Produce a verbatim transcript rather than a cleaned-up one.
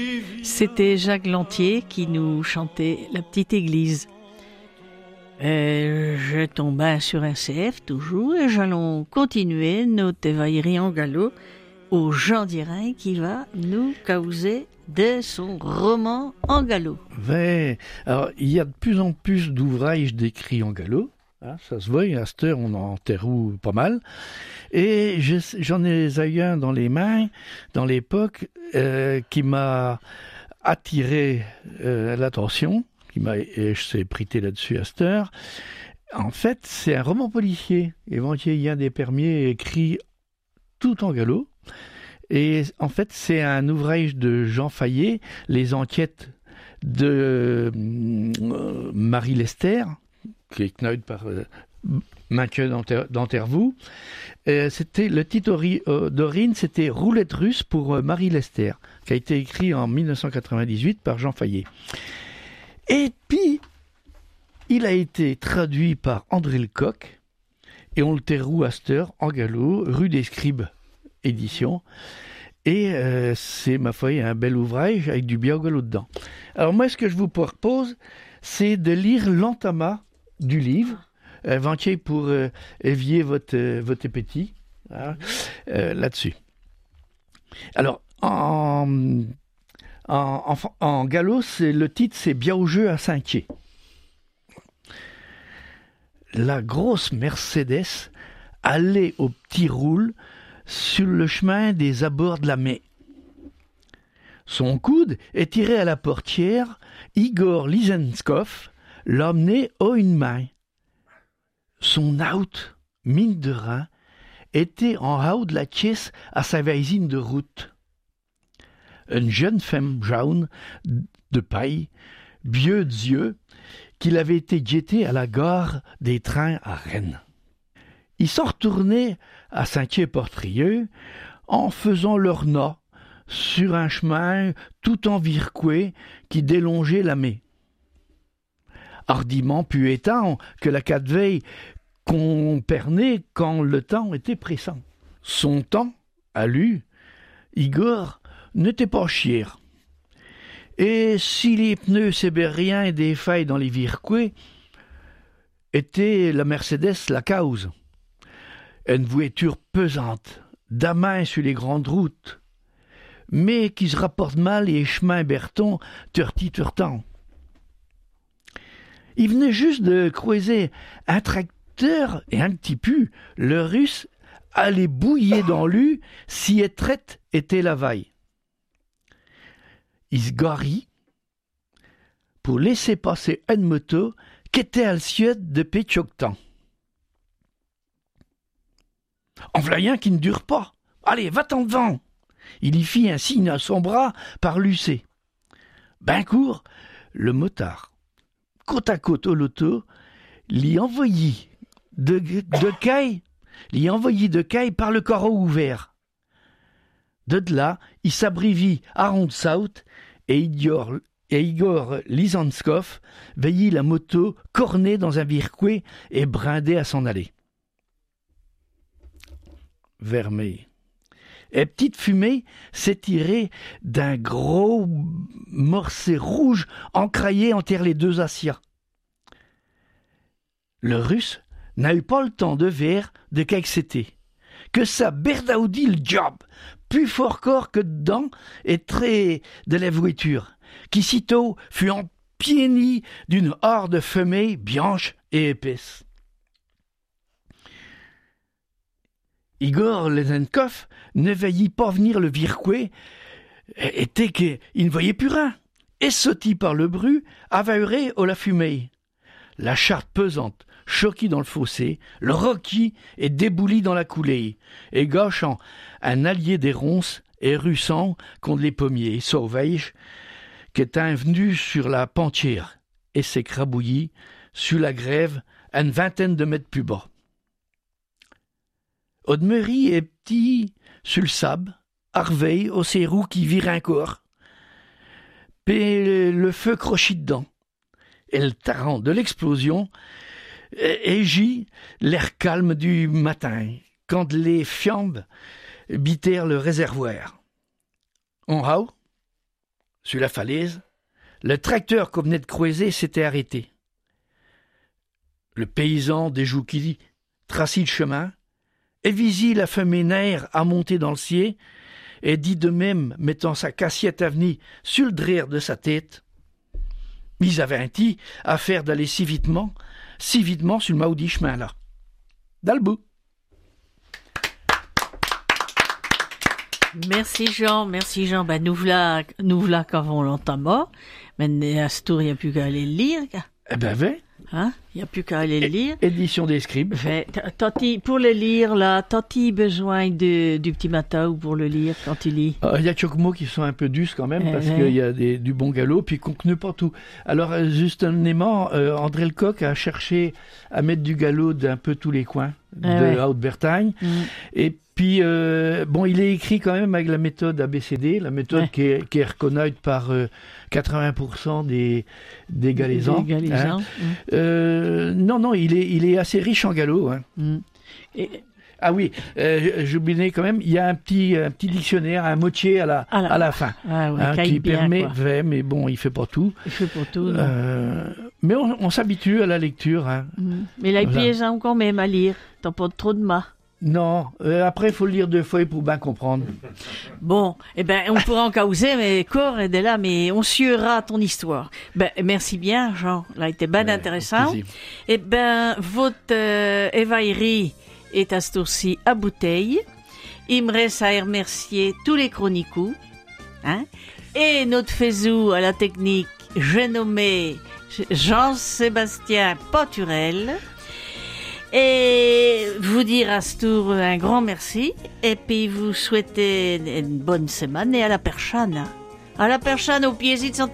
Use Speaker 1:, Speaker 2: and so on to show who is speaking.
Speaker 1: C'était Jacques Lantier qui nous chantait La Petite Église. Euh, je tombais sur un C F toujours et j'allons continuer notre évaillerie en galop au Jean Dirain qui va nous causer de son roman en galop.
Speaker 2: Ouais. Alors, il y a de plus en plus d'ouvrages d'écrits en galop. Hein, ça se voit, à cette heure, on en terroue pas mal. Et je, j'en ai eu un dans les mains, dans l'époque, euh, qui m'a attiré euh, l'attention, qui m'a, et je sais prêter là-dessus à cette heure. En fait, c'est un roman policier. Éventuellement, des Permiers écrit tout en galop. Et en fait, c'est un ouvrage de Jean Fayet, Les enquêtes de euh, Marie Lester, qui est kneude par euh, Mathieu d'Antervaux. Euh, c'était le titre ori- euh, d'origine, c'était Roulette russe pour euh, Marie Lester, qui a été écrit en dix-neuf cent quatre-vingt-dix-huit par Jean Fayet. Et puis, il a été traduit par André Lecoq, et on le terroue à cette heure en galop, rue des Scribes, édition. Et euh, c'est, ma foi, un bel ouvrage avec du bien au galop dedans. Alors moi, ce que je vous propose, c'est de lire l'entama du livre, inventé pour euh, éveiller votre, euh, votre appétit, hein, euh, là-dessus. Alors, en, en, en, en galop, c'est, le titre, c'est Bien au jeu à Saint-Quier. La grosse Mercedes allait au petit roule sur le chemin des abords de la Mai. Son coude est tiré à la portière, Igor Lizenskov l'emmenait haut une main. Son out, mine de rein, était en haut de la caisse à sa voisine de route. Une jeune femme jaune, de paille, vieux d'yeux, qu'il avait été guetté à la gare des trains à Rennes. Ils s'en retournaient à Saint-Quier-Portrieux en faisant leur nez sur un chemin tout en vircoué qui délongeait la Mai. Hardiment puétant que la quatre-veille qu'on pernait quand le temps était pressant. Son temps, à lui, Igor, n'était pas chier. Et si les pneus sébériens des failles dans les vircoués, était la Mercedes la cause. Une voiture pesante, d'amain sur les grandes routes, mais qui se rapporte mal les chemins bertons turti-turtant. Il venait juste de croiser un tracteur et un petit pu, le russe allait bouiller dans l'u si étrette était la vaille. Il se garit pour laisser passer une moto qui était à le de Pétioctan. En voilà un qui ne dure pas. Allez, va-t'en devant. Il y fit un signe à son bras par Lucé. Ben court, le motard, côte à côte au loto, l'y envoyait de, de caille, l'y envoyait de caille par le carreau ouvert. De là, il s'abrivit à Ronsaut et Igor, et Igor Lizenskov veillit la moto cornée dans un vircoué et brindait à s'en aller. Vermeil. Et petite fumée s'étirait d'un gros morceau rouge encraillé entre les deux Asias. Le russe n'a eu pas le temps de ver de qu'est-ce c'était. Que ça berdaoudit le job, plus fort corps que dedans et très de la voiture, qui sitôt fut empiénie d'une horde de fumée blanche et épaisse. Igor Lizenskov ne veillit pas venir le vircoué, était qu'il ne voyait plus rien, et sautit par le bru, avauré au la fumée. La charte pesante, choquée dans le fossé, le roquit et déboulit dans la coulée, et gâchant un allié des ronces et russant contre les pommiers sauvages, qu'étant venu sur la pentière, et s'écrabouillit sur la grève à une vingtaine de mètres plus bas. Audemery est petit sur le sable, Harveille au ses roues qui vire encore. Puis le feu crochit dedans. Et le tarant de l'explosion égit l'air calme du matin, quand les fiambes bitèrent le réservoir. En haut, sur la falaise, le tracteur qu'on venait de creuser s'était arrêté. Le paysan des Jouquilles traçait le chemin, et visi la fumée nerf à monter dans le ciel, et dit de même, mettant sa cassiette à venir sur le derrière de sa tête, ils avaient un petit à faire d'aller si vitement, si vitement sur le maudit chemin là. Dans le bout.
Speaker 1: Merci Jean, merci Jean. Ben nous voilà, nous voilà qu'avant longtemps mort. Mais à ce tour, il n'y a plus qu'à aller le lire.
Speaker 2: Eh ben, ben.
Speaker 1: Hein? Il n'y a plus qu'à aller le lire.
Speaker 2: Édition des Scribes.
Speaker 1: Ben, Tati, pour le lire, là, t'as-tu besoin de, du petit matin ou pour le lire quand tu lis?
Speaker 2: Il euh, y a quelques mots qui sont un peu durs quand même,
Speaker 1: eh
Speaker 2: parce
Speaker 1: ouais.
Speaker 2: qu'il y a des, du bon galop, puis qu'on ne pas tout. Alors, justement, euh, André Lecoq a cherché à mettre du galop d'un peu tous les coins de
Speaker 1: eh ouais.
Speaker 2: Haute-Bretagne.
Speaker 1: Mm.
Speaker 2: Et puis, euh, bon, il est écrit quand même avec la méthode A B C D, la méthode
Speaker 1: ouais.
Speaker 2: qui, est, qui est reconnue par euh, quatre-vingts pour cent des, des Galaisans.
Speaker 1: Des Galaisans.
Speaker 2: Hein.
Speaker 1: Mm.
Speaker 2: Euh, non, non, il est, il est assez riche en galop. Hein.
Speaker 1: Mm. Et,
Speaker 2: Ah oui, euh, j'oubliais quand même, il y a un petit, un petit dictionnaire, un motier à la,
Speaker 1: à la,
Speaker 2: à la fin,
Speaker 1: ah ouais,
Speaker 2: hein, qui
Speaker 1: bien,
Speaker 2: permet,
Speaker 1: quoi.
Speaker 2: ouais, mais bon, il fait pas tout.
Speaker 1: Il fait pour tout.
Speaker 2: Euh, mais on, on s'habitue à la lecture. Hein.
Speaker 1: Mm. Mais là, il
Speaker 2: Voilà.
Speaker 1: piège quand même à lire. T'as pas trop de mal.
Speaker 2: Non, euh, après, il faut le lire deux fois pour bien comprendre.
Speaker 1: Bon, eh ben, on pourra en causer, mais corps est de là, mais on suivra ton histoire. Ben, merci bien, Jean. Là, été bien
Speaker 2: Ouais,
Speaker 1: intéressant.
Speaker 2: plaisir.
Speaker 1: Eh ben, votre euh, évaillerie est à ce tour-ci à bouteille. Il me reste à remercier tous les chronicous, hein, et notre faisou à la technique, j'ai nommé Jean-Sébastien Paturel. Et vous dire à ce tour un grand merci, et puis vous souhaiter une bonne semaine et à la perchane. À la perchane au pied de